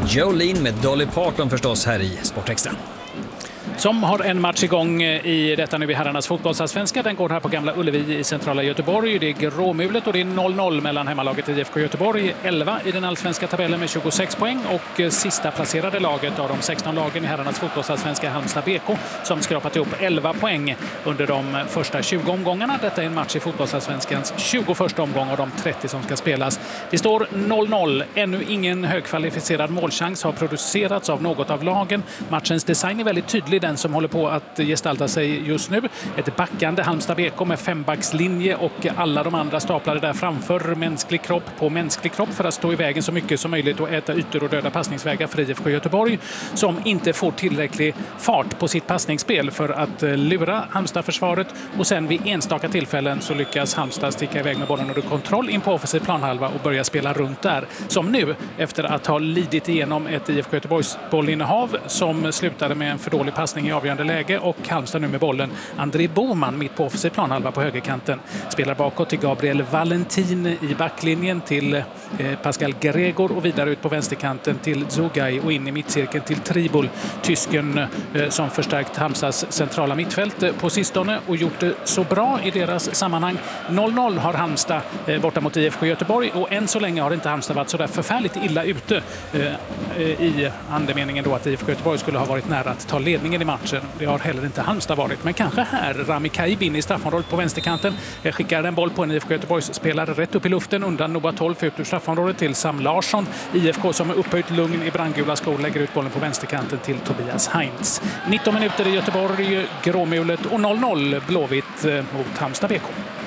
Jolene med Dolly Parton förstås här i Sportextra. Som har en match igång i detta nu i herrarnas fotbollsallsvenska. Den går här på Gamla Ullevi i centrala Göteborg. Det är gråmulet och det är 0-0 mellan hemmalaget IFK Göteborg, 11 i den allsvenska tabellen med 26 poäng, och sista placerade laget av de 16 lagen i herrarnas fotbollsallsvenska, Halmstad BK, som skrapat ihop 11 poäng under de första 20 omgångarna. Detta är en match i fotbollsallsvenskans 21 omgång av de 30 som ska spelas. Det står 0-0. Ännu ingen högkvalificerad målchans har producerats av något av lagen. Matchens design är väldigt tydlig, den som håller på att gestalta sig just nu. Ett backande Halmstad BK med fembackslinje och alla de andra staplade där framför, mänsklig kropp på mänsklig kropp, för att stå i vägen så mycket som möjligt och äta ytor och döda passningsvägar för IFK Göteborg, som inte får tillräcklig fart på sitt passningsspel för att lura Halmstad-försvaret, och sen vid enstaka tillfällen så lyckas Halmstad sticka iväg med bollen under kontroll in på offensiv planhalva och börja spela runt där. Som nu, efter att ha lidit igenom ett IFK Göteborgs bollinnehav som slutade med en för dålig passning i avgörande läge, och Halmstad nu med bollen. André Boman mitt på offensiv planhalva på högerkanten spelar bakåt till Gabriel Valentin i backlinjen, till Pascal Gregor och vidare ut på vänsterkanten till Zugay och in i mittcirkeln till Tribul, tysken som förstärkt Halmstads centrala mittfält på sistone och gjort det så bra i deras sammanhang. 0-0 har Halmstad borta mot IFK Göteborg, och än så länge har inte Halmstad varit så där förfärligt illa ute i andemeningen då att IFK Göteborg skulle ha varit nära att ta ledningen i matchen. Det har heller inte Halmstad varit, men kanske här. Rami Kaibin i straffområdet på vänsterkanten skickar en boll på en IFK Göteborgs spelare rätt upp i luften undan Noah Tolf ut ur straffområdet till Sam Larsson. IFK som är upphöjt lugn i brandgula skor lägger ut bollen på vänsterkanten till Tobias Heinz. 19 minuter i Göteborg, gråmulet, och 0-0 Blåvitt mot Halmstad BK.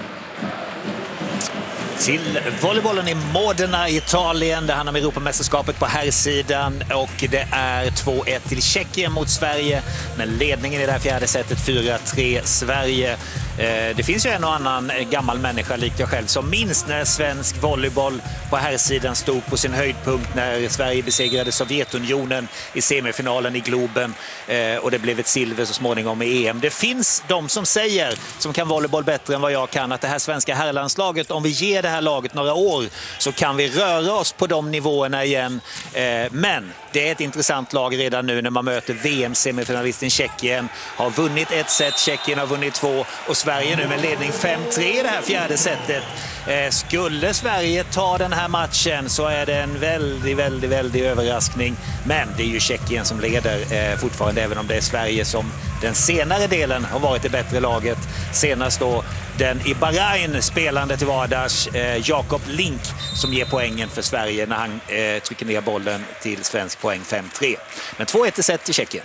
Till volleybollen i Modena i Italien. Det handlar om Europamästerskapet på herrsidan, och det är 2-1 till Tjeckien mot Sverige, men ledningen i det här fjärde setet 4-3 Sverige. Det finns ju en och annan gammal människa likt jag själv som minns när svensk volleyboll på herrsidan stod på sin höjdpunkt när Sverige besegrade Sovjetunionen i semifinalen i Globen, och det blev ett silver så småningom i EM. Det finns de som säger, som kan volleyboll bättre än vad jag kan, att det här svenska herrlandslaget, om vi ger det här laget några år så kan vi röra oss på de nivåerna igen. Men det är ett intressant lag redan nu när man möter VM-semifinalisten Tjeckien. Har vunnit ett set, Tjeckien har vunnit 2, och Sverige nu med ledning 5-3 i det här fjärde setet. Skulle Sverige ta den här matchen så är det en väldigt överraskning. Men det är ju Tjeckien som leder fortfarande, även om det är Sverige som den senare delen har varit det bättre laget. Senast då den i Bahrain spelande till vardags Jakob Link som ger poängen för Sverige när han trycker ner bollen till svensk poäng 5-3. Men 2-1 set till Tjeckien.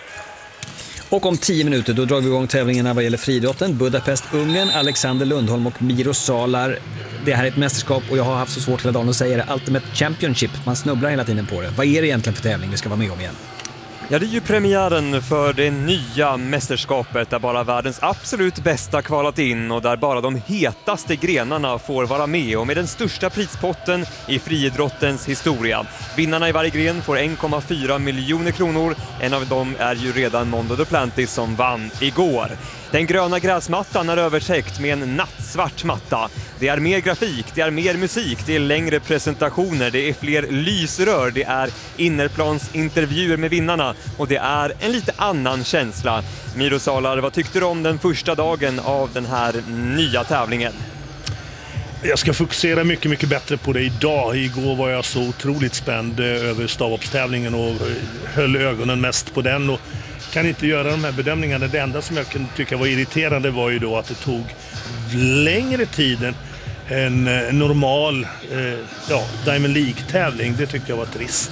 Och om 10 minuter då drar vi igång tävlingarna vad gäller friidrotten. Budapest, Ungern, Alexander Lundholm och Miro Salar. Det här är ett mästerskap, och jag har haft så svårt hela dagen att säga det. Ultimate Championship, man snubblar hela tiden på det. Vad är det egentligen för tävling vi ska vara med om igen? Ja, det är ju premiären för det nya mästerskapet där bara världens absolut bästa kvalat in och där bara de hetaste grenarna får vara med, och med den största prispotten i friidrottens historia. Vinnarna i varje gren får 1,4 miljoner kronor. En av dem är ju redan Mondo Duplantis som vann igår. Den gröna gräsmattan är övertäckt med en nattsvart matta. Det är mer grafik, det är mer musik, det är längre presentationer, det är fler lysrör, det är innerplansintervjuer med vinnarna, och det är en lite annan känsla. Miro Salar, vad tyckte du om den första dagen av den här nya tävlingen? Jag ska fokusera mycket bättre på det idag. Igår var jag så otroligt spänd över stavhoppstävlingen och höll ögonen mest på den och kan inte göra de här bedömningarna. Det enda som jag kunde tycka var irriterande var ju då att det tog längre tid än en normal Diamond League-tävling. Det tyckte jag var trist.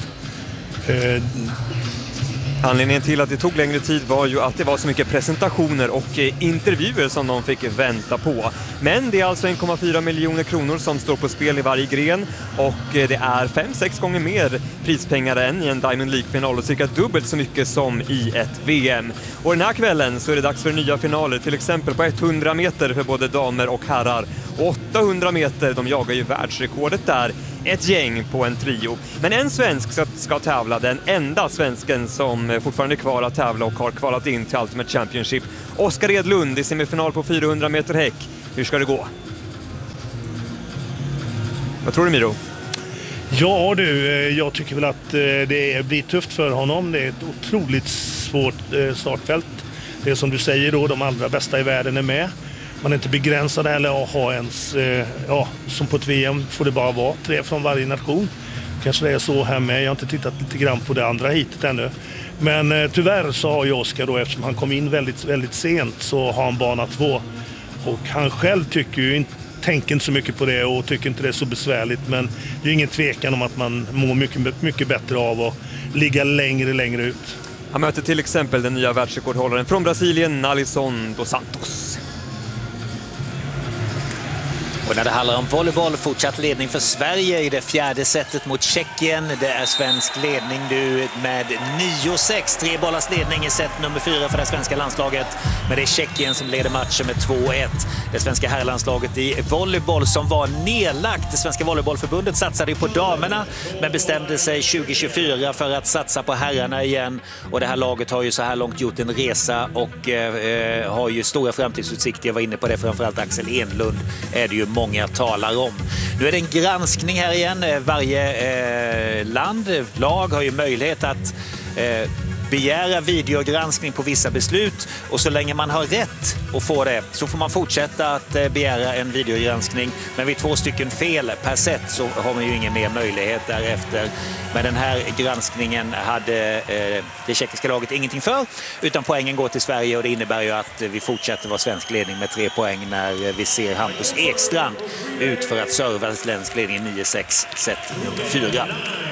Anledningen till att det tog längre tid var ju att det var så mycket presentationer och intervjuer som de fick vänta på. Men det är alltså 1,4 miljoner kronor som står på spel i varje gren, och det är 5-6 gånger mer prispengar än i en Diamond League-final och cirka dubbelt så mycket som i ett VM. Och den här kvällen så är det dags för nya finaler, till exempel på 100 meter för både damer och herrar. Och 800 meter, de jagar ju världsrekordet där. Ett gäng på en trio. Men en svensk ska tävla, den enda svensken som fortfarande är kvar att tävla och har kvalat in till Ultimate Championship. Oskar Edlund i semifinal på 400 meter häck. Hur ska det gå? Vad tror du, Miro? Ja du, jag tycker väl att det blir tufft för honom. Det är ett otroligt svårt startfält. Det är som du säger då, de allra bästa i världen är med. Man är inte begränsad heller att ha ens, som på ett VM får det bara vara 3 från varje nation. Kanske det är så här med, jag har inte tittat lite grann på det andra hitet ännu. Men tyvärr så har ju Oskar då, eftersom han kom in väldigt, väldigt sent, så har han bana 2. Och han själv tycker ju inte, tänker inte så mycket på det och tycker inte det är så besvärligt, men det är ingen tvekan om att man mår mycket, mycket bättre av att ligga längre ut. Han möter till exempel den nya världsrekordhållaren från Brasilien, Nalison dos Santos. Och när det handlar om volleyboll, fortsatt ledning för Sverige i det 4:e setet mot Tjeckien. Det är svensk ledning nu med 9-6. 3 bollars ledning i set nummer 4 för det svenska landslaget. Men det är Tjeckien som leder matchen med 2-1. Det svenska herrlandslaget i volleyboll som var nedlagt. Det svenska volleybollförbundet satsade ju på damerna men bestämde sig 2024 för att satsa på herrarna igen. Och det här laget har ju så här långt gjort en resa och har ju stora framtidsutsikter. Jag var inne på det, framförallt Axel Enlund är det ju många talar om. Nu är det en granskning här igen. Varje lag har ju möjlighet att begära videogranskning på vissa beslut, och så länge man har rätt att få det så får man fortsätta att begära en videogranskning, men vid 2 stycken fel per set så har man ju ingen mer möjlighet därefter. Men den här granskningen hade det tjeckiska laget ingenting för, utan poängen går till Sverige, och det innebär ju att vi fortsätter vara svensk ledning med 3 poäng när vi ser Hampus Ekstrand ut för att serva svensk ledning 9-6 set 4.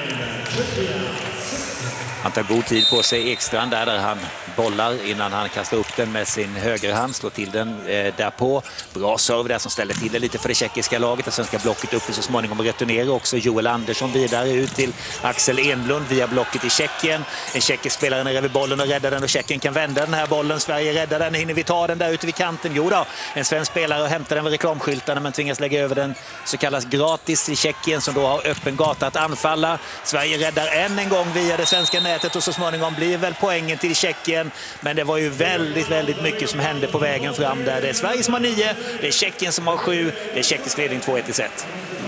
Han tar god tid på sig, Ekstrand, där han bollar innan han kastar upp den med sin högerhand, slår till den därpå. Bra serve där som ställer till det lite för det tjeckiska laget. Det svenska blocket uppe så småningom och returnerar också Joel Andersson vidare ut till Axel Enlund via blocket i Tjeckien. En tjeckisk spelare nere vid bollen och räddar den, och Tjeckien kan vända den här bollen. Sverige räddar den, hinner vi ta den där ute vid kanten? Jo då, en svensk spelare hämtar den vid reklamskyltarna men tvingas lägga över den så kallas gratis i Tjeckien som då har öppen gata att anfalla. Sverige räddar än en gång via det svenska nätet och så småningom blir väl poängen till Tjeckien. Men det var ju väldigt mycket som hände på vägen fram där. Det är Sverige som har 9, det är Tjeckien som har 7, det är tjeckisk ledning 2-1 i set.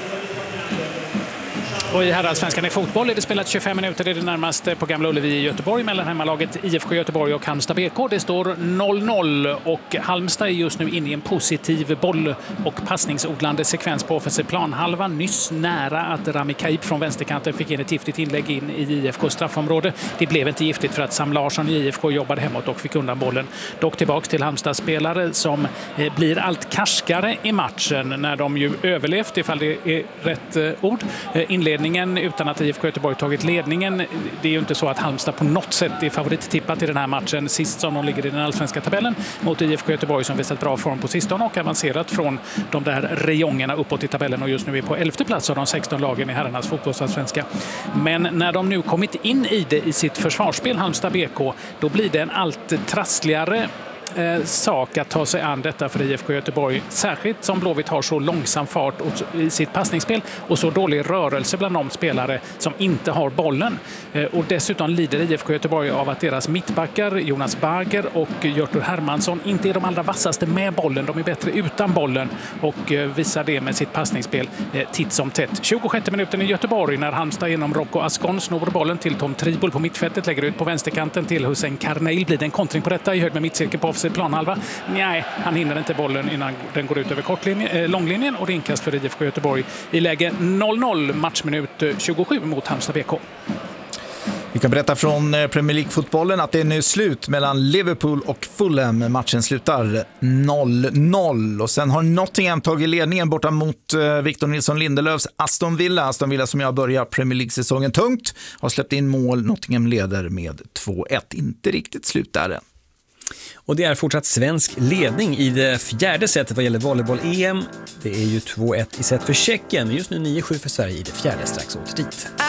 Och i herrallsvenskan i fotboll är det spelat 25 minuter i det närmaste på Gamla Ullevi i Göteborg mellan hemmalaget IFK Göteborg och Halmstad BK. Det står 0-0 och Halmstad är just nu inne i en positiv boll- och passningsodlande sekvens på offensiv planhalva. Nyss nära att Rami Kaib från vänsterkanten fick in ett giftigt inlägg in i IFK straffområde. Det blev inte giftigt för att Sam Larsson i IFK jobbade hemåt och fick undan bollen. Dock tillbaka till Halmstads spelare som blir allt karskare i matchen när de ju överlevt, ifall det är rätt ord, inledningen utan att IFK Göteborg tagit ledningen. Det är ju inte så att Halmstad på något sätt är favorittippat i den här matchen sist som de ligger i den allsvenska tabellen mot IFK Göteborg som visat bra form på sistone och avancerat från de där rejongerna uppåt i tabellen och just nu är på 11:e plats av de 16 lagen i herrarnas fotbollsallsvenska. Men när de nu kommit in i det i sitt försvarsspel, Halmstad BK, då blir det en allt trassligare sak att ta sig an detta för IFK Göteborg, särskilt som Blåvitt har så långsam fart i sitt passningsspel och så dålig rörelse bland de spelare som inte har bollen. Och dessutom lider IFK Göteborg av att deras mittbackar Jonas Barger och Hjörtur Hermansson inte är de allra vassaste med bollen. De är bättre utan bollen och visar det med sitt passningsspel titt som tätt. 26 minuten i Göteborg när Halmstad genom Rocco Ascon snor bollen till Tom Tribol på mittfältet, lägger ut på vänsterkanten till Hussein Karneil. Blir det en kontring på detta i höjd med mittcirkeln på planhalva? Nej, han hinner inte bollen innan den går ut över långlinjen och det är inkast för IFK Göteborg i läge 0-0, matchminut 27 mot Halmstad BK. Vi kan berätta från Premier League-fotbollen att det är nu slut mellan Liverpool och Fulham. Matchen slutar 0-0 och sen har Nottingham tagit ledningen borta mot Victor Nilsson Lindelöfs Aston Villa. Aston Villa som jag börjar Premier League-säsongen tungt har släppt in mål. Nottingham leder med 2-1. Inte riktigt slut där än. Och det är fortsatt svensk ledning i det 4:e setet vad gäller volleyboll-EM. Det är ju 2-1 i set för Tjeckien. Just nu 9-7 för Sverige i det 4:e, strax åter dit.